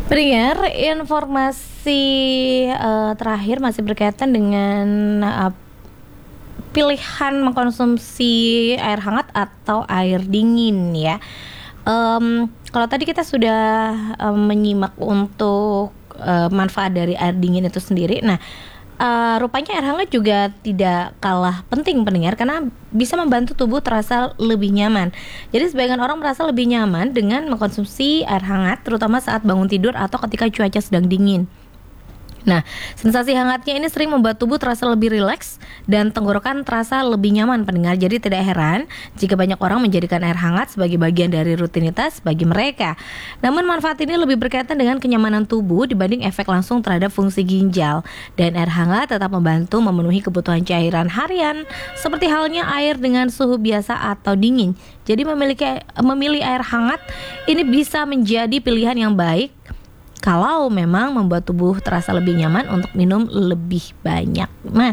Pendengar, informasi terakhir masih berkaitan dengan pilihan mengkonsumsi air hangat atau air dingin ya. Kalau tadi kita sudah menyimak untuk manfaat dari air dingin itu sendiri. Nah, rupanya air hangat juga tidak kalah penting pendengar, karena bisa membantu tubuh terasa lebih nyaman. Jadi sebagian orang merasa lebih nyaman dengan mengkonsumsi air hangat, terutama saat bangun tidur atau ketika cuaca sedang dingin. Nah, sensasi hangatnya ini sering membuat tubuh terasa lebih rileks dan tenggorokan terasa lebih nyaman pendengar. Jadi tidak heran jika banyak orang menjadikan air hangat sebagai bagian dari rutinitas bagi mereka. Namun manfaat ini lebih berkaitan dengan kenyamanan tubuh dibanding efek langsung terhadap fungsi ginjal. Dan air hangat tetap membantu memenuhi kebutuhan cairan harian, seperti halnya air dengan suhu biasa atau dingin. Jadi memilih air hangat ini bisa menjadi pilihan yang baik kalau memang membuat tubuh terasa lebih nyaman untuk minum lebih banyak. Nah,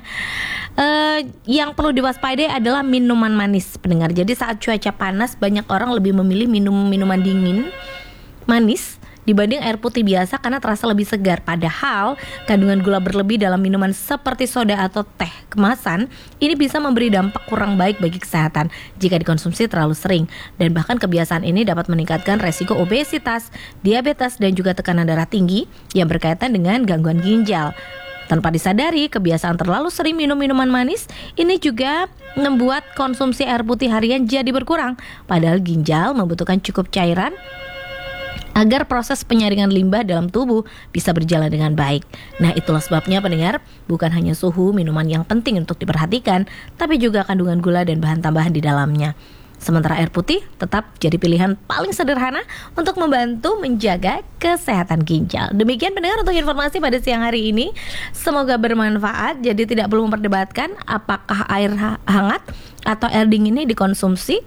yang perlu diwaspadai adalah minuman manis pendengar. Jadi saat cuaca panas, banyak orang lebih memilih minum minuman dingin manis dibanding air putih biasa karena terasa lebih segar. Padahal kandungan gula berlebih dalam minuman seperti soda atau teh kemasan ini bisa memberi dampak kurang baik bagi kesehatan jika dikonsumsi terlalu sering. Dan bahkan kebiasaan ini dapat meningkatkan resiko obesitas, diabetes, dan juga tekanan darah tinggi yang berkaitan dengan gangguan ginjal. Tanpa disadari, kebiasaan terlalu sering minum minuman manis ini juga membuat konsumsi air putih harian jadi berkurang. Padahal ginjal membutuhkan cukup cairan agar proses penyaringan limbah dalam tubuh bisa berjalan dengan baik. Nah, itulah sebabnya pendengar, bukan hanya suhu minuman yang penting untuk diperhatikan, tapi juga kandungan gula dan bahan tambahan di dalamnya. Sementara air putih tetap jadi pilihan paling sederhana untuk membantu menjaga kesehatan ginjal. Demikian pendengar untuk informasi pada siang hari ini. Semoga bermanfaat. Jadi tidak perlu memperdebatkan apakah air hangat atau air dingin ini dikonsumsi,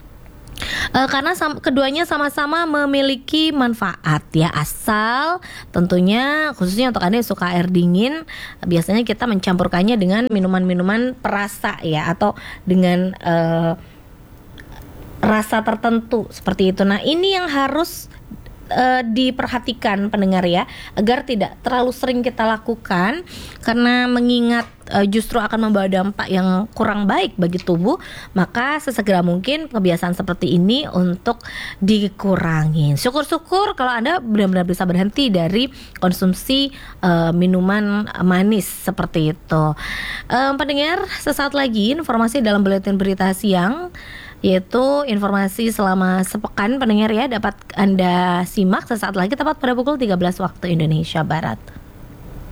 karena keduanya sama-sama memiliki manfaat ya, asal tentunya khususnya untuk Anda yang suka air dingin, biasanya kita mencampurkannya dengan minuman-minuman perasa ya, atau dengan rasa tertentu seperti itu. Nah, ini yang harus diperhatikan pendengar ya, agar tidak terlalu sering kita lakukan, karena mengingat justru akan membawa dampak yang kurang baik bagi tubuh. Maka sesegera mungkin kebiasaan seperti ini untuk dikurangin. Syukur-syukur kalau Anda benar-benar bisa berhenti dari konsumsi minuman manis seperti itu. Pendengar, sesaat lagi informasi dalam buletin berita siang, yaitu informasi selama sepekan pendengar ya, dapat Anda simak sesaat lagi tepat pada pukul 13 waktu Indonesia Barat.